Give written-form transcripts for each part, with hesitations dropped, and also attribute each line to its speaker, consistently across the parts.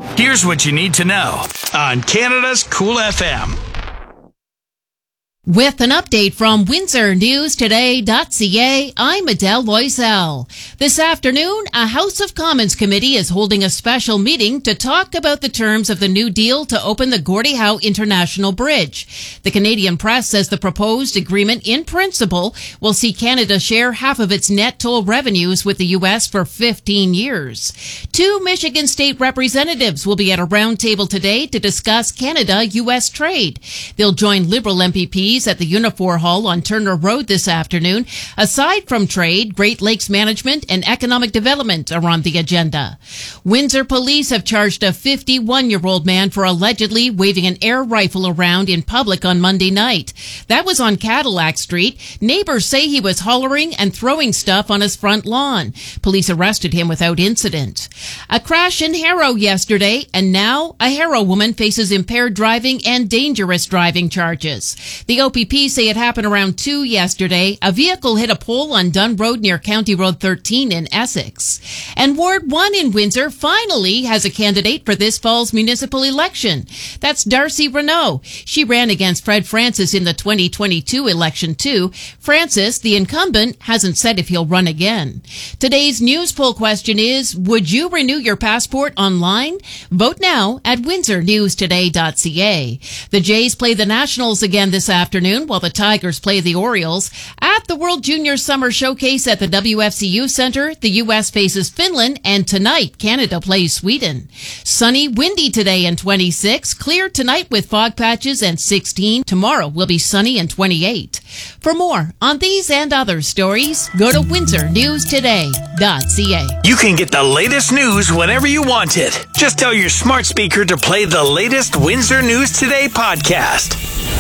Speaker 1: Here's what you need to know on Canada's Cool FM.
Speaker 2: With an update from WindsorNewsToday.ca, I'm Adele Loisel. This afternoon, a House of Commons committee is holding a special meeting to talk about the terms of the new deal to open the Gordie Howe International Bridge. The Canadian press says the proposed agreement in principle will see Canada share half of its net toll revenues with the U.S. for 15 years. 2 Michigan state representatives will be at a roundtable today to discuss Canada-U.S. trade. They'll join Liberal MPPs at the Unifor Hall on Turner Road this afternoon. Aside from trade, Great Lakes management and economic development are on the agenda. Windsor police have charged a 51-year-old man for allegedly waving an air rifle around in public on Monday night. That was on Cadillac Street. Neighbors say he was hollering and throwing stuff on his front lawn. Police arrested him without incident. A crash in Harrow yesterday, and now a Harrow woman faces impaired driving and dangerous driving charges. The OPP say it happened around 2 yesterday. A vehicle hit a pole on Dunn Road near County Road 13 in Essex. And Ward 1 in Windsor finally has a candidate for this fall's municipal election. That's Darcy Renault. She ran against Fred Francis in the 2022 election too. Francis, the incumbent, hasn't said if he'll run again. Today's news poll question is, would you renew your passport online? Vote now at WindsorNewsToday.ca. The Jays play the Nationals again this afternoon, while the Tigers play the Orioles. At the World Junior Summer Showcase at the WFCU Center, the U.S. faces Finland, and tonight, Canada plays Sweden. Sunny, windy today and 26. Clear tonight with fog patches and 16. Tomorrow will be sunny and 28. For more on these and other stories, go to WindsorNewsToday.ca.
Speaker 1: You can get the latest news whenever you want it. Just tell your smart speaker to play the latest Windsor News Today podcast.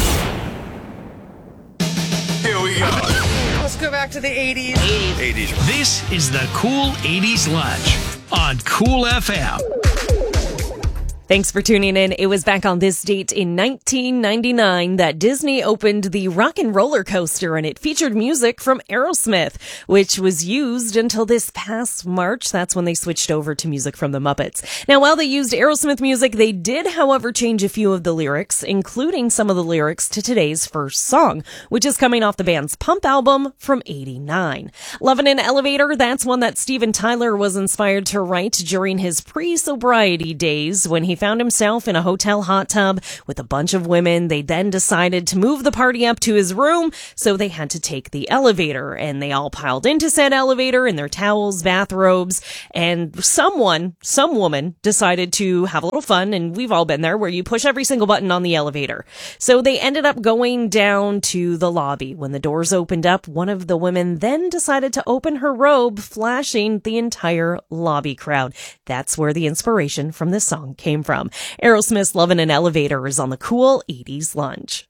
Speaker 3: Here we go. Let's go back to the 80s. 80s.
Speaker 1: This is the Cool 80s Lunch on Cool FM.
Speaker 4: Thanks for tuning in. It was back on this date in 1999 that Disney opened the Rock and Roller Coaster, and it featured music from Aerosmith, which was used until this past March. That's when they switched over to music from the Muppets. Now, while they used Aerosmith music, they did, however, change a few of the lyrics, including some of the lyrics to today's first song, which is coming off the band's Pump album from '89. Lovin' an Elevator, that's one that Steven Tyler was inspired to write during his pre-sobriety days when he found himself in a hotel hot tub with a bunch of women. They then decided to move the party up to his room, so they had to take the elevator, and they all piled into said elevator in their towels, bathrobes, and some woman decided to have a little fun, and we've all been there, where you push every single button on the elevator. So they ended up going down to the lobby. When the doors opened up, one of the women then decided to open her robe, flashing the entire lobby crowd. That's where the inspiration from this song came from. Aerosmith's Lovin' an Elevator is on the Cool 80s Lunch.